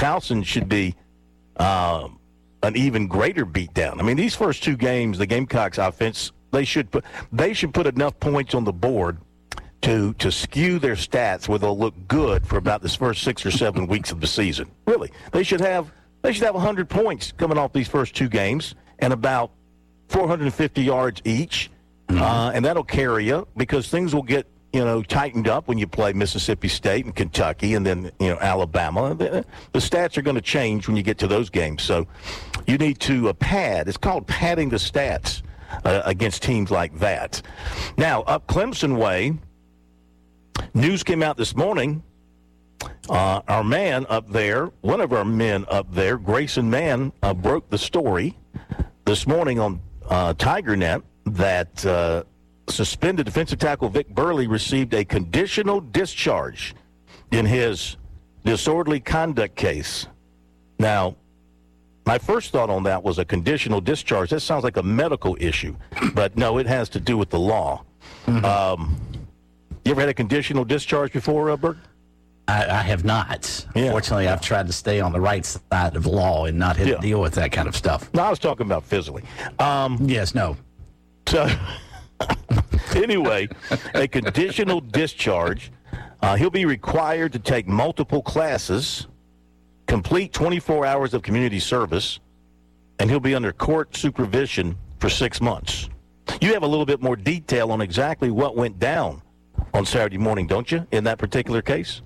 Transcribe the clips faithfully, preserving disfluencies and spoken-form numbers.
Towson should be uh, an even greater beatdown. I mean, these first two games, the Gamecocks offense, they should put they should put enough points on the board to to skew their stats where they'll look good for about this first six or seven weeks of the season. Really, they should have they should have one hundred points coming off these first two games and about four hundred fifty yards each, mm-hmm. uh, and that'll carry you because things will get you know tightened up when you play Mississippi State and Kentucky and then you know Alabama. The, the stats are going to change when you get to those games, so you need to uh, pad. It's called padding the stats uh, against teams like that. Now up Clemson way. News came out this morning. Uh, our man up there, one of our men up there, Grayson Mann, uh, broke the story this morning on uh, TigerNet that uh, suspended defensive tackle Vic Burley received a conditional discharge in his disorderly conduct case. Now, my first thought on that was a conditional discharge. That sounds like a medical issue, but no, it has to do with the law. Mm-hmm. Um You ever had a conditional discharge before, uh, Bert? I, I have not. Yeah. Fortunately, I've tried to stay on the right side of the law and not have Yeah. to deal with that kind of stuff. No, I was talking about physically. Um, yes, no. So, anyway, a conditional discharge. Uh, he'll be required to take multiple classes, complete twenty-four hours of community service, and he'll be under court supervision for six months. You have a little bit more detail on exactly what went down on Saturday morning, don't you, in that particular case?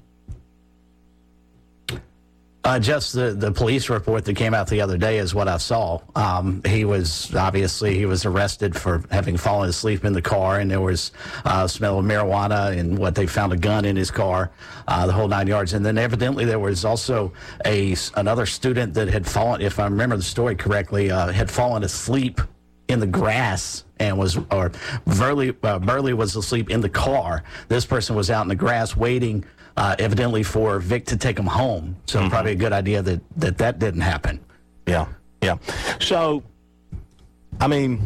Uh, just the, the police report that came out the other day is what I saw. Um, he was, obviously, he was arrested for having fallen asleep in the car, and there was uh, smell of marijuana and what they found a gun in his car, uh, the whole nine yards. And then evidently there was also a another student that had fallen, if I remember the story correctly, uh, had fallen asleep in the grass and was, or Burley, uh, Burley was asleep in the car. This person was out in the grass waiting, uh, evidently for Vic to take him home. So mm-hmm. probably a good idea that, that that didn't happen. Yeah, yeah. So, I mean,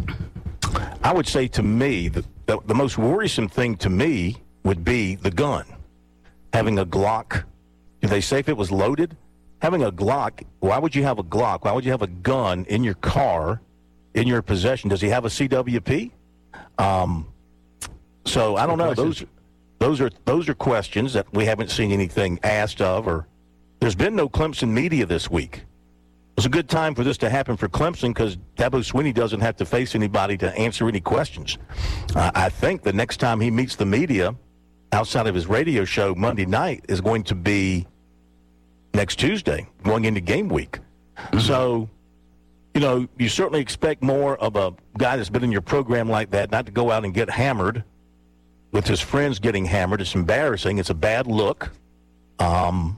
I would say to me, the, the, the most worrisome thing to me would be the gun. Having a Glock. Did they say if it was loaded? Having a Glock, why would you have a Glock? Why would you have a gun in your car in your possession? Does he have a C W P? Um, so I don't know. Those, those are those are questions that we haven't seen anything asked of, or there's been no Clemson media this week. It's a good time for this to happen for Clemson because Dabo Swinney doesn't have to face anybody to answer any questions. Uh, I think the next time he meets the media outside of his radio show Monday night is going to be next Tuesday, going into game week. Mm-hmm. So, you know, you certainly expect more of a guy that's been in your program like that, not to go out and get hammered with his friends getting hammered. It's embarrassing. It's a bad look. Um,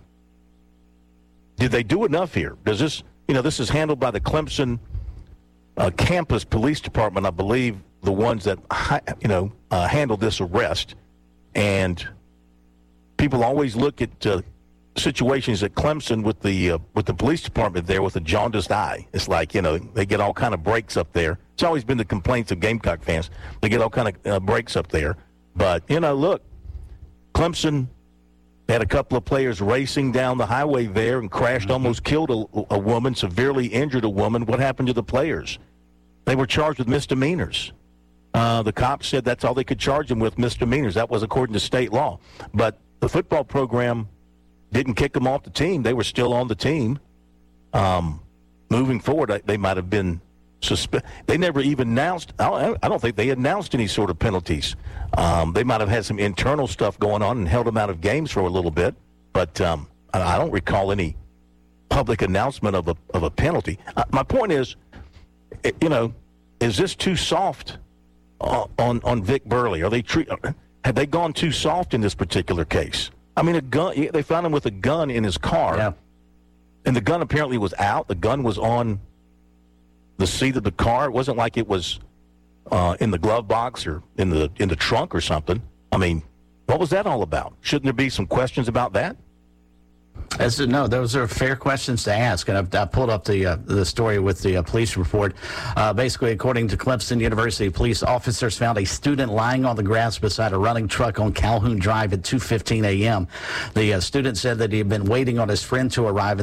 did they do enough here? Does this, you know, this is handled by the Clemson uh, campus police department, I believe, the ones that, you know, uh, handled this arrest. And people always look at uh, situations at Clemson with the uh, with the police department there with a jaundiced eye. It's like, you know, they get all kind of breaks up there. It's always been the complaints of Gamecock fans. They get all kind of uh, breaks up there. But, you know, look, Clemson had a couple of players racing down the highway there and crashed, mm-hmm. almost killed a, a woman, severely injured a woman. What happened to the players? They were charged with misdemeanors. Uh, the cops said that's all they could charge them with, misdemeanors. That was according to state law. But the football program didn't kick them off the team. They were still on the team. Um, moving forward, they might have been suspended. They never even announced. I don't think they announced any sort of penalties. Um, they might have had some internal stuff going on and held them out of games for a little bit. But um, I don't recall any public announcement of a of a penalty. Uh, my point is, you know, is this too soft on on, on Vic Burley? Are they treat? Have they gone too soft in this particular case? I mean, a gun. They found him with a gun in his car, yeah. and the gun apparently was out. The gun was on the seat of the car. It wasn't like it was uh, in the glove box or in the in the trunk or something. I mean, what was that all about? Shouldn't there be some questions about that? As no, those are fair questions to ask, and I've, I pulled up the uh, the story with the uh, police report. Uh, basically, according to Clemson University, police officers found a student lying on the grass beside a running truck on Calhoun Drive at two fifteen a.m. The uh, student said that he had been waiting on his friend to arrive.